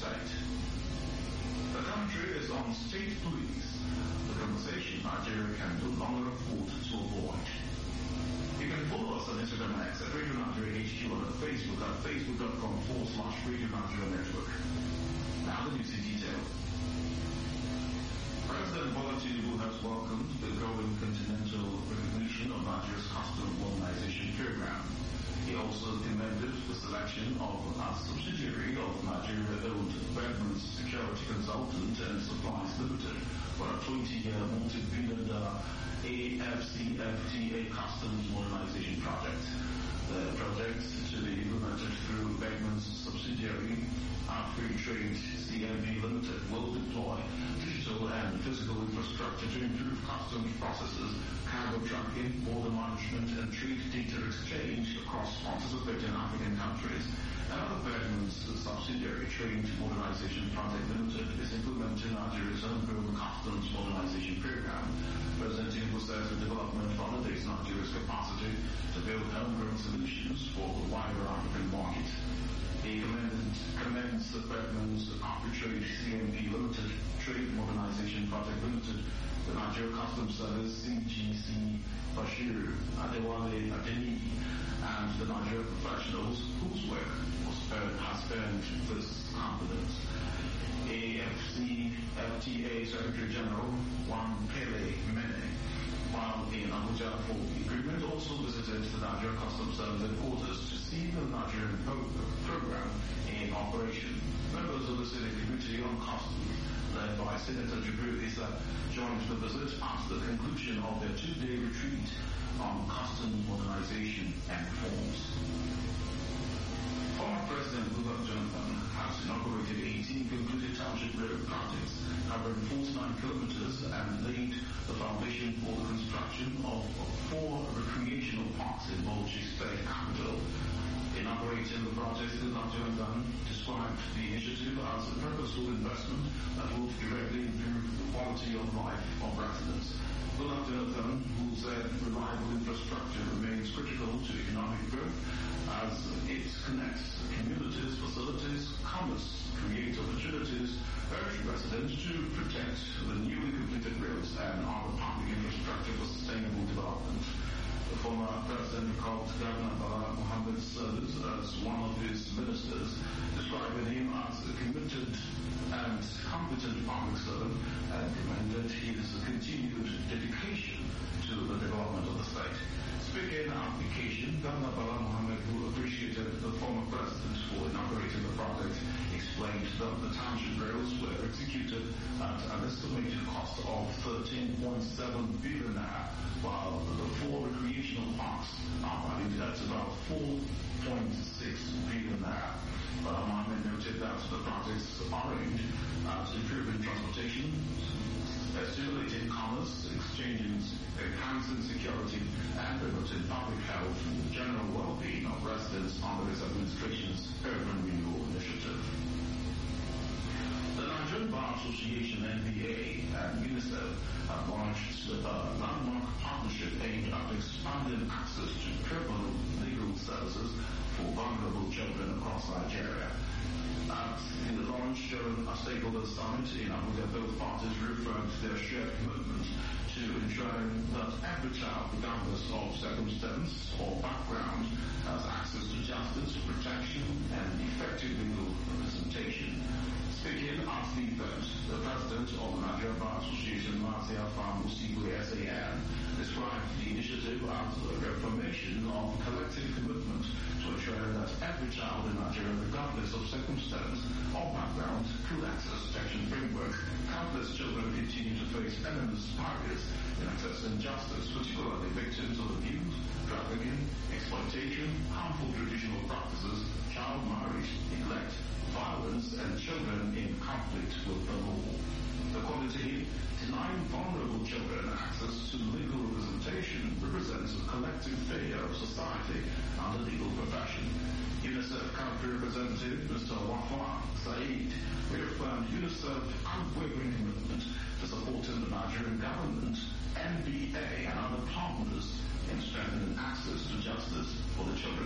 state. The country is on state police, the conversation Nigeria can no longer afford to avoid. You can follow us on Instagram and X at Radio Nigeria HQ and on Facebook at facebook.com/Radio Nigeria Network. Now the news in detail. President Bola Tinubu has welcomed the growing continental recognition of Nigeria's custom modernization program. He also commended the selection of a subsidiary of Nigeria-owned Bedman's Security Consultant and Supplies Limited for a 20-year multi-billion-dollar AFCFTA Customs Modernization Project. The project, to be implemented through Bedman's subsidiary, Free Trade CMB Limited, will deploy digital and physical infrastructure to improve customs processes, cargo tracking, border management, and trade data exchange across participating African countries. Another Bedman's subsidiary, Trade Modernization Project Limited, is implementing Nigeria's homegrown customs modernization program. President Tinubu says the development validates Nigeria's capacity to build homegrown solutions for the wider African market. He commends the Bedman's Trade CMB Limited, Trade Modernization Project Limited, the Nigeria Customs Service CGC Bashir Adewale Adeni, and the Nigeria professionals whose work has earned this confidence. AFCFTA Secretary General Juan Pele Mene, while in Abuja for the agreement, also visited the Nigeria Customs Service headquarters to see the Nigerian program in operation. Members of the Senate Committee on Customs, led by Senator Jibril Issa, joined the visit at the conclusion of their two-day retreat on customs modernization and reforms. Former President Goodluck Jonathan has inaugurated 18 concluded township road projects covering 49 kilometers and laid the foundation for the construction of 4 recreational parks in Bauchi State capital. Inaugurating the project, Goodluck Jonathan described the initiative as a purposeful investment that will directly improve the quality of life of residents. Goodluck Jonathan, who said reliable infrastructure remains critical to economic growth as it connects communities, facilities, commerce, creates opportunities, urged residents to protect the newly completed roads and other public infrastructure for sustainable development. The former president recalled Governor Bala Mohammed's service as one of his ministers, describing him as a committed and competent public servant, and commended his continued dedication to the development of the state. Speaking on occasion, Governor Bala Mohammed, who appreciated the former president for inaugurating the project, explained that the township roads were executed at an estimated cost of 13.7 billion naira, while the 4 recreational parks are valued at about 4.6 billion naira. Bala Mohammed noted that the projects are aimed at improving transportation, stimulating commerce, enhancing security, and promoting public health and the general well-being of residents under his administration's urban renewal initiative. The Nigerian Bar Association (NBA) and UNICEF have launched a landmark partnership aimed at expanding access to critical legal services for vulnerable children across Nigeria. At the launch during a stakeholder summit in Abuja, both parties referred to their shared commitment to ensuring that every child, regardless of circumstance or background, has access to justice, protection, and effective legal representation. Speaking at the event, the president of the Nigerian Bar Association, Mazi Alfa Musigwe SAN, described the initiative as a reformation of collective commitment to ensure that every child in Nigeria, regardless of circumstance or background, could access protection framework. Countless children continue to face enormous barriers in accessing justice, particularly victims of abuse, trafficking, exploitation, harmful traditional practices, child marriage, neglect, violence, and children in conflict with the law. According to him, denying vulnerable children access to legal representation represents a collective failure of society and the legal profession. UNICEF country representative Mr. Wafa Said reaffirmed UNICEF's unwavering commitment to supporting the Nigerian government, NBA, and other partners in strengthening access to justice for the children